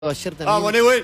Ayer también. ¡Vamos, Nehuen!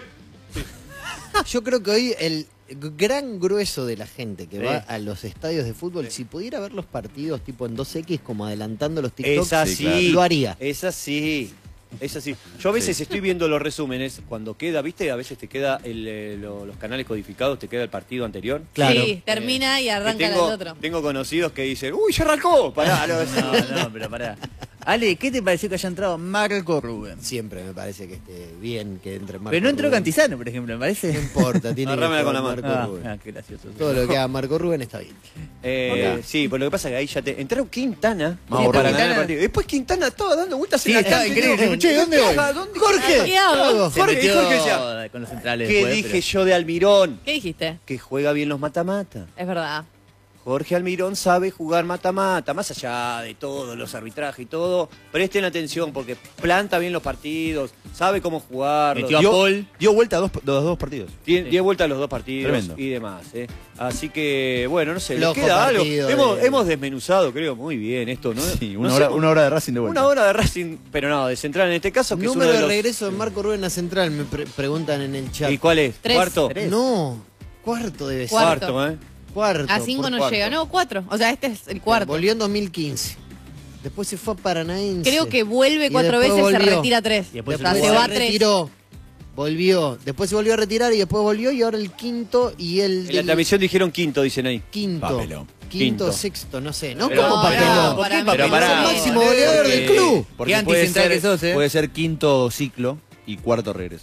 Yo creo que hoy el gran grueso de la gente que va a los estadios de fútbol, si pudiera ver los partidos tipo en 2X como adelantando los TikToks, Es así, lo haría. Es así. Es así. Yo a veces estoy viendo los resúmenes, cuando queda, ¿viste? A veces te queda los canales codificados, te queda el partido anterior. Claro. Sí, termina y arranca el otro. Tengo conocidos que dicen, ¡uy, ya arrancó! Pará, No, pero pará. Ale, ¿qué te pareció que haya entrado Marco Rubén? Siempre me parece que esté bien que entre Marco Pero no entró Rubén. Cantizano, por ejemplo, me parece. No importa, tiene que Agarrámela estar con la mano. Marco Rubén. Qué gracioso. Todo lo que haga Marco Rubén está bien. Sí, pero lo que pasa es que ahí ya te... Entraron Quintana Vamos, para Quintana. ganar el partido. Después Quintana estaba dando vueltas Sí, en la estaba cancha. increíble. Digo, Che, ¿dónde voy? ¿Dónde? Jorge, ¿Qué hago? Se Jorge, metió Jorge decía, con los centrales ¿qué después, dije pero- yo de Almirón? ¿Qué dijiste? Que juega bien los mata-mata. Es verdad. Jorge Almirón sabe jugar mata-mata, más allá de todos los arbitrajes y todo. Presten atención porque planta bien los partidos, sabe cómo jugar. Metió a Paul. Dio vuelta a los dos partidos. Dio vuelta a los dos partidos Tremendo. y demás. Así que, bueno, no sé, ¿les Flojo queda algo? partido Hemos desmenuzado, creo, muy bien esto, ¿no? Sí, No una, sé, una hora de Racing de vuelta. una hora de Racing, pero no, de Central en este caso, que Número es de uno de los... regreso de Marco Rubén a Central, me preguntan en el chat. ¿Y cuál es? 3. ¿Cuarto? No, cuarto debe ser. Cuarto. Cuarto, ¿eh? Cuarto. A 5 por no cuarto. llega. No, 4. O sea, este es el cuarto. Volvió en 2015. Después se fue a Paranaense. Creo que vuelve Y 4 después veces, se volvió. retira 3. Y después O sea, se se se va a 3. retiró. Volvió. Después se volvió a retirar y después volvió y ahora el quinto y el... En la transmisión dijeron quinto, dicen ahí. Quinto. Papelón. Quinto, Quinto. sexto, no sé. No Pero- como No, papelón. no, ¿Por qué para mí papelón? no. Es el máximo goleador del club. Porque Qué puede anticentral ser, que sos, ¿eh? puede ser quinto ciclo y cuarto regreso.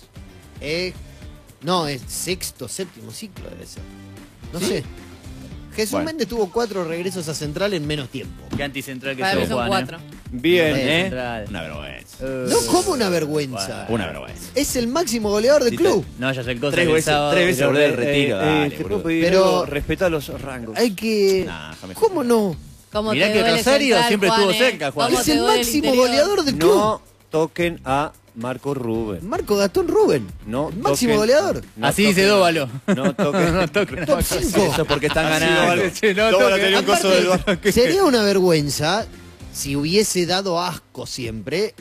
No, es sexto, séptimo ciclo debe ser. No sé. Jesús Bueno. Méndez tuvo 4 regresos a Central en menos tiempo. Qué anticentral que Para mí sos, son Juan, 4. Bien, Eh, Central. Una vergüenza. No como una vergüenza. Una vergüenza. Es el máximo goleador del Sí, club. No vayas el cosa Tres que el veces, sábado- tres veces pero- volver al retiro. Dale, te boludo. puedo pedir Pero- algo, respetá los rangos. Hay que... Nah, déjame ¿Cómo no? ¿Cómo Mirá te que duele Rosario Central, siempre estuvo Juan, cerca, Juan. ¿Cómo Es te el duele máximo interior? goleador del club. No toquen a Marco Rubén. Marco Gastón Rubén. No El máximo toquen- goleador. no Así dice toquen- Dóvalo. No toquen. No toques. Top 5. Eso es porque están Así ganando. Dóvalo. Sí, no Dóvalo toquen. tenía un coso del bar. Sería una vergüenza si hubiese dado asco siempre.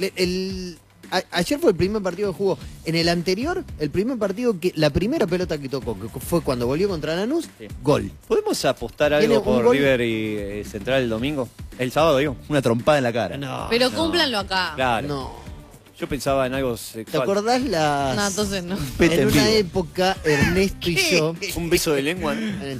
Ayer fue el primer partido que jugó. En el anterior, el primer partido, la primera pelota que tocó, que fue cuando volvió contra Lanús, Sí. gol. ¿Podemos apostar Tiene algo un por gol. River y Central el domingo? El sábado, digo. Una trompada en la cara. No, Pero cúmplanlo acá. Claro. no. Yo pensaba en algo ¿Te sexual. acordás las... No, entonces no. Pete En en una vivo. época, Ernesto y yo... Un beso de lengua, ¿no?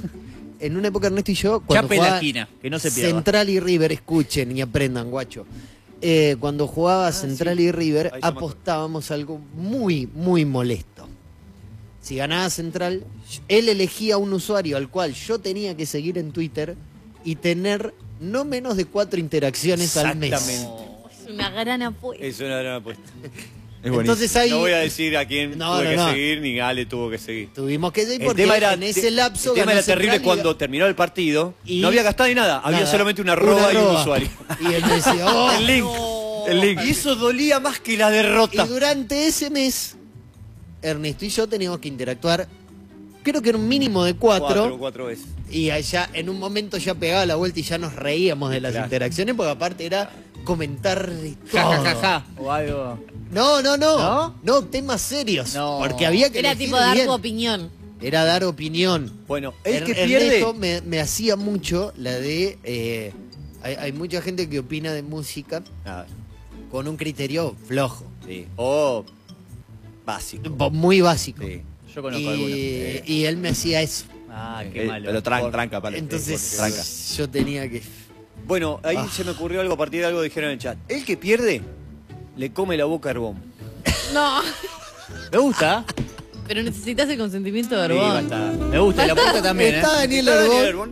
En una época, Ernesto y yo, cuando Chape en la jugaba esquina, que no se pierda. Central y River, escuchen y aprendan, guacho. Cuando jugaba Central y River, Ahí se me acuerdo. apostábamos algo muy, muy molesto. Si ganaba Central, él elegía un usuario al cual yo tenía que seguir en Twitter y tener no menos de 4 interacciones al mes. Exactamente. Es una gran apuesta. Es una gran apuesta. Es buenísimo. Entonces ahí No voy a decir a quién No, tuve no, que no. seguir, ni Ale tuvo que seguir. tuvimos que seguir El porque tema era, en ese lapso el tema ganó era terrible Central y- cuando terminó el partido. Y- No había gastado ni nada. Había Nada. solamente una arroba y un arroba. usuario. Y él me decía, oh, El link. El link. Y eso dolía más que la derrota. Y durante ese mes, Ernesto y yo teníamos que interactuar, creo que era un mínimo de 4. Cuatro veces. Y allá en un momento ya pegaba la vuelta y ya nos reíamos de las Claro. interacciones, porque aparte era comentar de todo. Ja, ja, ja, ja. O algo. No, no, no. ¿No? No, temas serios. No. Porque había que Era elegir tipo dar bien. tu opinión. Era dar opinión. Bueno, el que pierde. Ernesto me hacía mucho la de... hay mucha gente que opina de música Ah, con un criterio flojo, sí. O básico. muy básico. Sí. Yo conozco algunos. Y él me hacía eso. Ah, qué malo. Pero tranca, palo. Entonces Tranca. yo tenía que... Bueno, ahí se me ocurrió algo a partir de algo que dijeron en el chat. El que pierde, le come la boca a Herbón. No. Me gusta. Pero necesitas el consentimiento de Sí, Herbón. basta. Me gusta. La puerta también, Está ¿eh? Daniel ¿Está Daniel Herbón.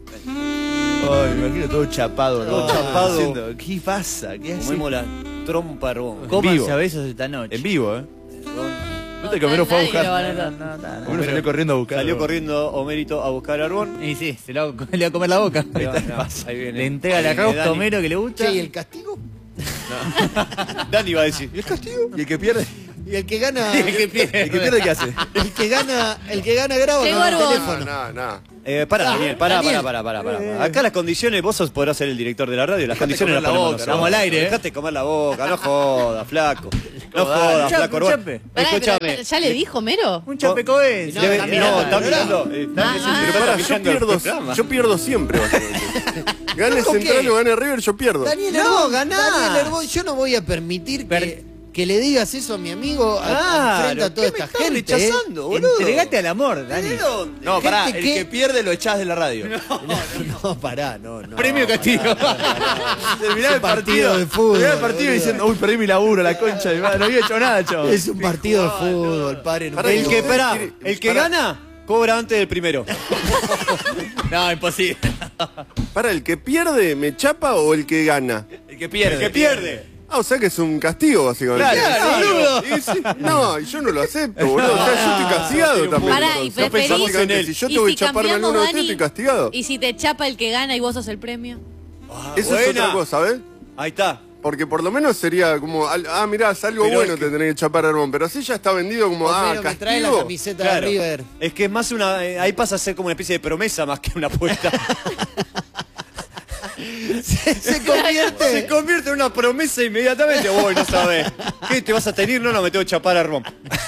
Herbón? Ay, me imagino todo chapado. Todo ¿no? chapado. Haciendo, ¿qué pasa? ¿Qué hace? Comemos la trompa Herbón. Cómanse a besos esta noche. En vivo, ¿eh? Herbón. ¿Viste que Homero fue a Nadie lo va a buscar? notar. Homero salió corriendo a buscar. Salió corriendo Homérito a buscar a Herbón. Y sí, le va a comer la boca. Ahí va, no, ahí viene. Le entrega la Ahí viene rosca a Dani. Homero que le gusta. Che, ¿y el castigo? Dani va a decir. ¿Y el castigo? ¿Y el que pierde? Y el que gana... El que pierde. ¿El que pierde qué hace? el que gana graba Llegó con el Herbón. teléfono. Pará, Daniel, pará. Daniel. Acá las condiciones, vos podrás ser el director de la radio, las condiciones comer las la ponemos boca, nosotros. vamos al aire, ¿eh? Dejate comer la boca, no jodas, flaco. No jodas, flaco. un chape. Pará, pero Escúchame. ¿ya le dijo Mero? Un chapecoense. No, Debe- está mirando no, el está mirando. programa. Pero pará, yo pierdo siempre. Gane ¿Cómo Central qué? o gane River, yo pierdo. Daniel No, Herbón, ganás. Daniel Herbón, yo no voy a permitir que le digas eso a mi amigo frente a toda ¿qué me esta estás gente. rechazando, boludo? Entregate al amor, Dani. ¿De dónde? No, pará, Gente el que- que pierde lo echás de la radio. No, pará, no. Premio castigo. Terminá el partido de fútbol, Terminá el partido boludo. diciendo, uy, perdí mi laburo, la concha de madre. No había hecho nada, chavo. Es un partido de fútbol, paren. Pará, El que, espera, Pará. el que gana, cobra antes del primero. No, imposible. Para, ¿el que pierde me chapa o el que gana? El que pierde. El que pierde. Ah, o sea que es un castigo, básicamente. Claro, boludo. No, yo no lo acepto, boludo. O sea, yo estoy castigado también. Pará, y Entonces, preferís- básicamente, si yo y tengo que si chaparme a cambiamos, alguno de ustedes, Dani, estoy castigado. ¿Y si te chapa el que gana y vos sos el premio? Eso es buena. otra cosa, ¿ves? Ahí está. Porque por lo menos sería como, mirá, es algo Pero bueno es que- te tenés que chapar a Herbón. Pero así ya está vendido como, Homero, me trae la castigo. camiseta Claro. de River. Es que es más una. Ahí pasa a ser como una especie de promesa más que una apuesta. Se convierte. Se convierte en una promesa inmediatamente. Vos no sabés. ¿Qué? ¿Te vas a tener? No, me tengo que chapar a Ron.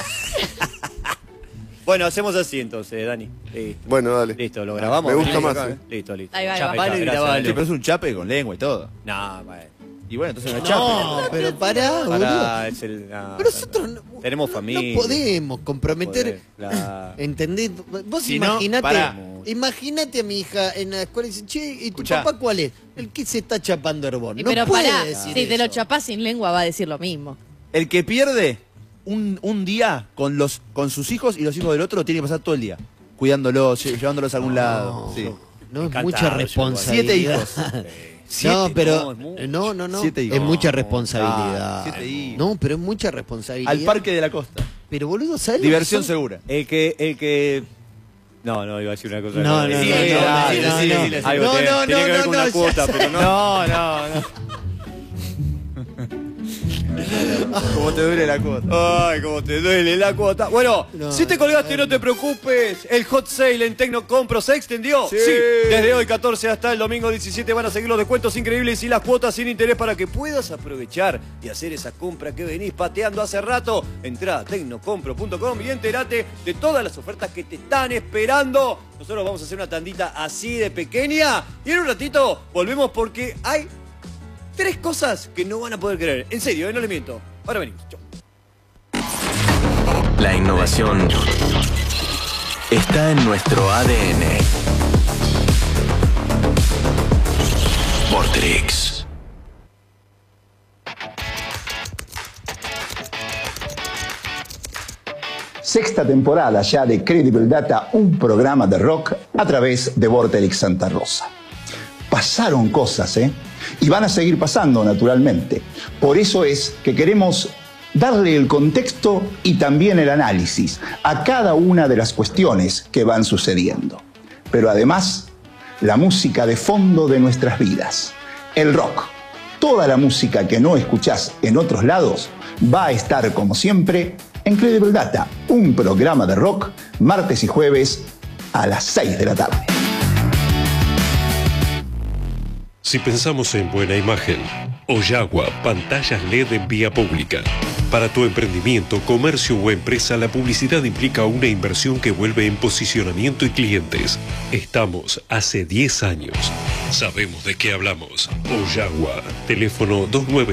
Bueno, hacemos así entonces, Dani. Listo. Bueno, dale. Listo, lo grabamos. Me gusta Listo, más, acá, ¿eh? Listo, listo. Ahí va, ahí va. Chapalo y Gracias, grabalo. Dani. Sí, pero es un chape con lengua y todo. No, bueno. Y bueno, entonces no chape. No, pero pará, boludo. Pará, es el. No, Pero nosotros tenemos no familia. podemos comprometer. Claro. ¿Entendés? Vos Si no, imaginate, pará. imagínate a mi hija en la escuela y dice, che, ¿y tu Escuchá. papá cuál es? El que se está chapando Herbón. Y No pero puede pará, decir si te lo eso. chapás sin lengua va a decir lo mismo. El que pierde un día con sus hijos y los hijos del otro lo tiene que pasar todo el día. Cuidándolos, llevándolos a algún lado. Sí. No, es encanta mucha eso, responsabilidad. 7 hijos. No, pero es mucho. no. 7 hijos. Es mucha No, responsabilidad. 7 hijos. No, pero es mucha responsabilidad. Al Parque de la Costa. Pero boludo, ¿sabes? Diversión segura. El que. No, iba a decir una cosa. No, no, Sí, no, sí, no, sí, no, sí, no. sí, No, algo no, tiene no, que ver no, con una no, cuota, ya pero no. No. Como te duele la cuota. Ay, cómo te duele la cuota. Bueno, No, si te colgaste, no te preocupes. El hot sale en Tecnocompro se extendió. Sí. Desde hoy 14 hasta el domingo 17 van a seguir los descuentos increíbles y las cuotas sin interés para que puedas aprovechar y hacer esa compra que venís pateando hace rato. Entrá a tecnocompro.com y entérate de todas las ofertas que te están esperando. Nosotros vamos a hacer una tandita así de pequeña y en un ratito volvemos porque hay 3 cosas que no van a poder creer. En serio, no les miento. Ahora venimos. Chau. La innovación está en nuestro ADN. Vortrix. Sexta temporada ya de Credible Data, un programa de rock a través de Vorterix Santa Rosa. Pasaron cosas, ¿eh? Y van a seguir pasando, naturalmente. Por eso es que queremos darle el contexto y también el análisis a cada una de las cuestiones que van sucediendo. Pero además, la música de fondo de nuestras vidas, el rock. Toda la música que no escuchás en otros lados va a estar, como siempre, en Credible Data, un programa de rock, martes y jueves a las 6 de la tarde. Si pensamos en buena imagen, Oyagua, pantallas LED en vía pública. Para tu emprendimiento, comercio o empresa, la publicidad implica una inversión que vuelve en posicionamiento y clientes. Estamos hace 10 años. Sabemos de qué hablamos. Oyagua, teléfono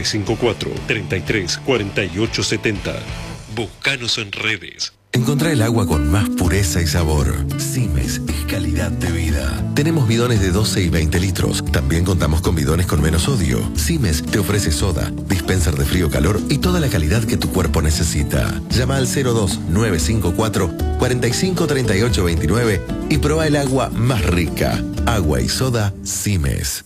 2954-334870. Búscanos en redes. Encontrá el agua con más pureza y sabor. Simes es calidad de vida. Tenemos bidones de 12 y 20 litros. También contamos con bidones con menos sodio. Simes te ofrece soda, dispenser de frío-calor y toda la calidad que tu cuerpo necesita. Llama al 02-954-453829 y prueba el agua más rica. Agua y soda Simes.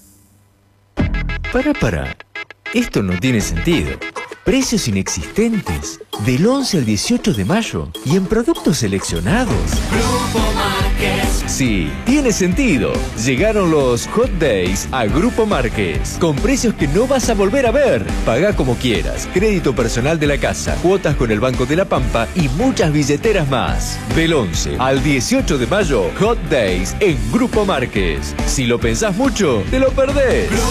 Para. Esto no tiene sentido. Precios inexistentes. Del 11 al 18 de mayo. Y en productos seleccionados. Grupo Márquez. Sí, tiene sentido. Llegaron los Hot Days a Grupo Márquez. Con precios que no vas a volver a ver. Pagá como quieras. Crédito personal de la casa. Cuotas con el Banco de la Pampa. Y muchas billeteras más. Del 11 al 18 de mayo. Hot Days en Grupo Márquez. Si lo pensás mucho, te lo perdés.